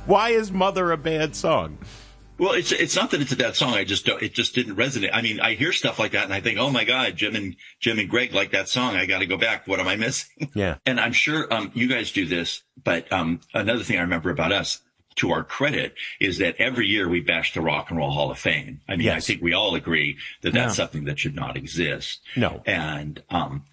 Why is Mother a bad song? Well, it's not that it's a bad song. It just didn't resonate. I mean, I hear stuff like that and I think, oh my God, Jim and Greg like that song. I got to go back. What am I missing? Yeah. And I'm sure, you guys do this, but, another thing I remember about us, to our credit, is that every year we bash the Rock and Roll Hall of Fame. I mean, yes. I think we all agree that that's something that should not exist. No. And,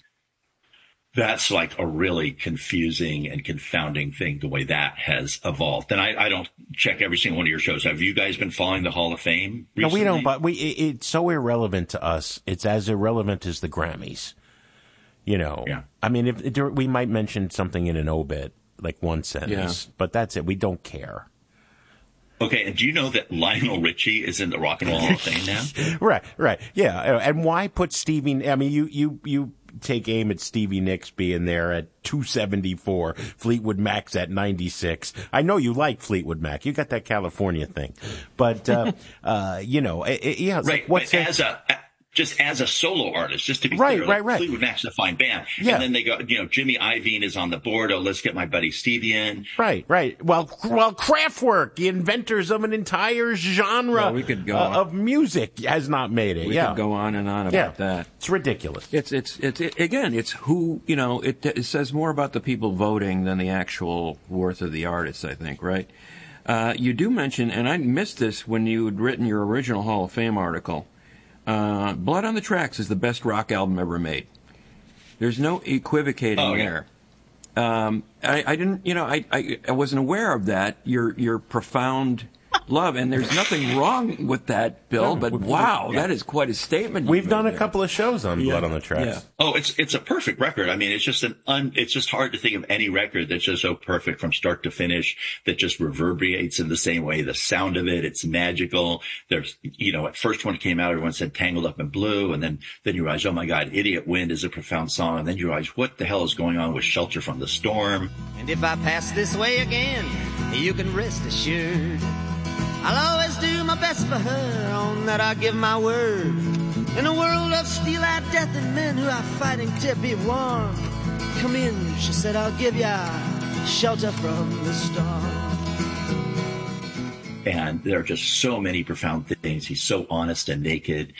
that's like a really confusing and confounding thing, the way that has evolved. And I don't check every single one of your shows. Have you guys been following the Hall of Fame recently? No, we don't, but it's so irrelevant to us. It's as irrelevant as the Grammys. You know, yeah. I mean, we might mention something in an obit, like one sentence, but that's it. We don't care. Okay, and do you know that Lionel Richie is in the Rock and Roll Hall of Fame now? Right, yeah. And why put Stevie? I mean, you take aim at Stevie Nicks being there at 274, Fleetwood Mac's at 96. I know you like Fleetwood Mac. You got that California thing, but you know, yeah. Right, like, but just as a solo artist, just to be clear, right. Fleetwood Mac's a fine band. Yeah. And then they go, you know, Jimmy Iovine is on the board. Oh, let's get my buddy Stevie in. Right. Well, Kraftwerk, the inventors of an entire genre of music, has not made it. We could go on and on about that. It's ridiculous. It's who, you know, it says more about the people voting than the actual worth of the artist, I think, right? You do mention, and I missed this when you had written your original Hall of Fame article, Blood on the Tracks is the best rock album ever made. There's no equivocating there. I didn't, you know, I wasn't aware of that. Your profound love, and there's nothing wrong with that, Bill. But wow, that is quite a statement. We've done a couple of shows on Blood on the Tracks. Yeah. Oh, it's a perfect record. I mean, it's just it's just hard to think of any record that's just so perfect from start to finish, that just reverberates in the same way. The sound of it's magical. There's, you know, at first when it came out, everyone said Tangled Up in Blue, and then you realize, oh my God, Idiot Wind is a profound song, and then you realize, what the hell is going on with Shelter from the Storm? And if I pass this way again, you can rest assured I'll always do my best for her, on that I give my word. In a world of steel-eyed death and men who are fighting to be warm, come in, she said, I'll give ya shelter from the storm. And there are just so many profound things. He's so honest and naked.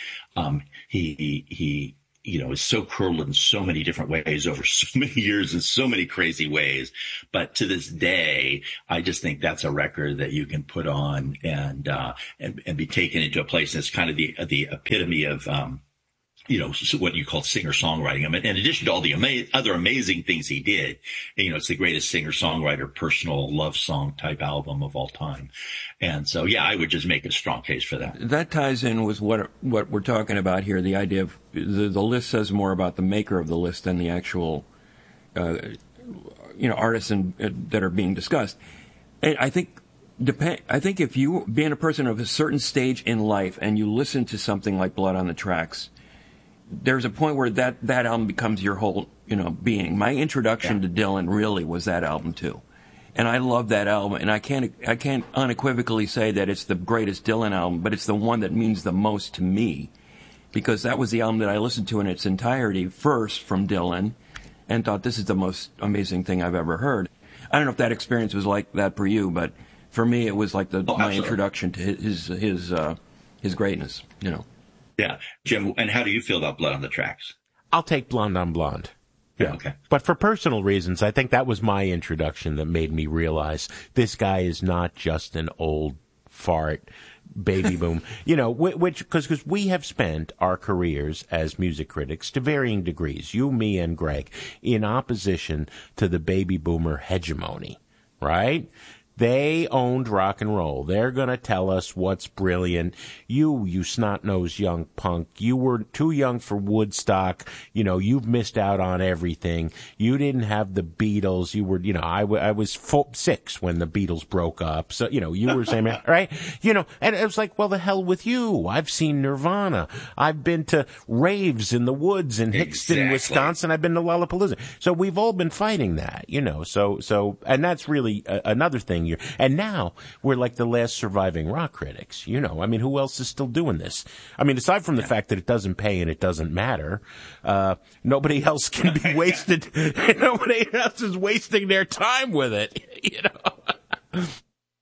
He you know, is so cruel in so many different ways over so many years in so many crazy ways. But to this day, I just think that's a record that you can put on and be taken into a place that's kind of the epitome of, you know, what you call singer-songwriting. I mean, in addition to all the other amazing things he did, you know, it's the greatest singer-songwriter, personal love song type album of all time. And so, yeah, I would just make a strong case for that. That ties in with what we're talking about here, the idea of the list says more about the maker of the list than the actual, you know, artists that are being discussed. And I think if you, being a person of a certain stage in life and you listen to something like Blood on the Tracks, there's a point where that album becomes your whole, you know, being. My introduction to Dylan really was that album too. And I love that album, and I can't unequivocally say that it's the greatest Dylan album, but it's the one that means the most to me, because that was the album that I listened to in its entirety first from Dylan and thought, this is the most amazing thing I've ever heard. I don't know if that experience was like that for you, but for me it was like my introduction to his greatness, you know. Yeah. Jim, and how do you feel about Blood on the Tracks? I'll take Blonde on Blonde. Yeah. Okay. But for personal reasons, I think that was my introduction that made me realize this guy is not just an old fart baby boom, you know, because we have spent our careers as music critics to varying degrees, you, me, and Greg, in opposition to the baby boomer hegemony, right? They owned rock and roll. They're going to tell us what's brilliant. You snot-nosed young punk, you were too young for Woodstock. You know, you've missed out on everything. You didn't have the Beatles. You were, you know, I was 6 when the Beatles broke up. So, you know, you were saying, right? You know, and it was like, well, the hell with you. I've seen Nirvana. I've been to raves in the woods in Hickston, Wisconsin. I've been to Lollapalooza. So we've all been fighting that, you know, so, and that's really another thing. And now we're like the last surviving rock critics. You know, I mean, who else is still doing this? I mean, aside from the fact that it doesn't pay and it doesn't matter, nobody else can be wasted. Nobody else is wasting their time with it. You know.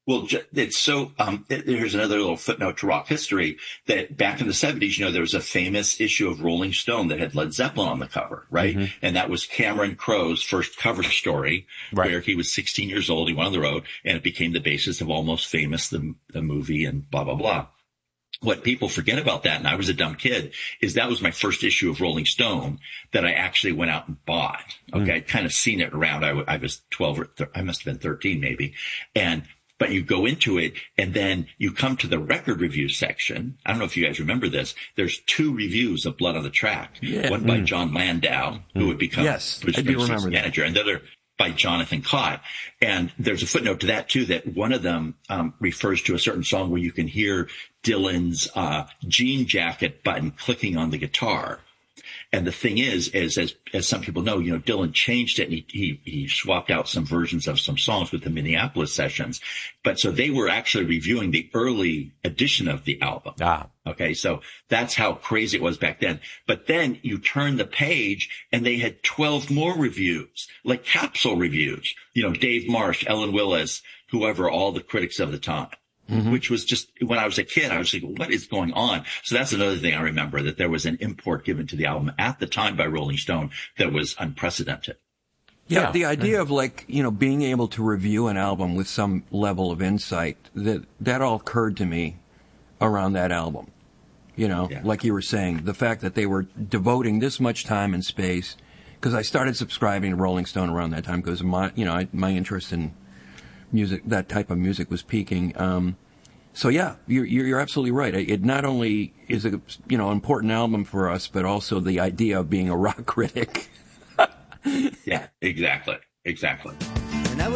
Well, it's so, here's another little footnote to rock history that back in the 70s, there was a famous issue of Rolling Stone that had Led Zeppelin on the cover, right? Mm-hmm. And that was Cameron Crowe's first cover story, right, where he was 16 years old. He went on the road, and it became the basis of Almost Famous, the movie, and blah, blah, blah. What people forget about that, and I was a dumb kid, is that was my first issue of Rolling Stone that I actually went out and bought. Okay. I'd kind of seen it around. I was 12 or I must have been 13 maybe. But you go into it, and then you come to the record review section. I don't know if you guys remember this. There's 2 reviews of Blood on the Track. Yeah. One by John Landau, who would become Bruce Springsteen's manager, and the other by Jonathan Cott. And there's a footnote to that too, that one of them refers to a certain song where you can hear Dylan's jean jacket button clicking on the guitar. And the thing is as some people know, Dylan changed it, and he swapped out some versions of some songs with the Minneapolis sessions. But so they were actually reviewing the early edition of the album. Okay. So that's how crazy it was back then. But then you turn the page, and they had 12 more reviews, like capsule reviews, Dave Marsh, Ellen Willis, whoever, all the critics of the time. Mm-hmm. Which was just, when I was a kid, I was like, what is going on? So that's another thing I remember, that there was an import given to the album at the time by Rolling Stone that was unprecedented. Yeah, the idea of being able to review an album with some level of insight, that all occurred to me around that album. Like you were saying, the fact that they were devoting this much time and space, because I started subscribing to Rolling Stone around that time because my interest in music, that type of music, was peaking. So yeah, you're absolutely right. It not only is a important album for us, but also the idea of being a rock critic. Yeah, exactly.